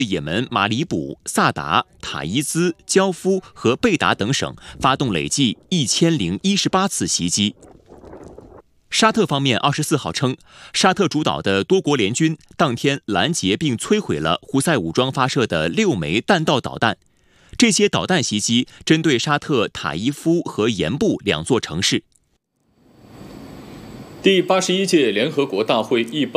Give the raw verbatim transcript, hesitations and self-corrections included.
也门马里卜、萨达、塔伊兹、焦夫和贝达等省发动累计一千零一十八次袭击。沙特方面二十四号称，沙特主导的多国联军当天拦截并摧毁了胡塞武装发射的六枚弹道导弹。这些导弹袭击针对沙特塔伊夫和盐布两座城市。 第八十一届联合国大会一般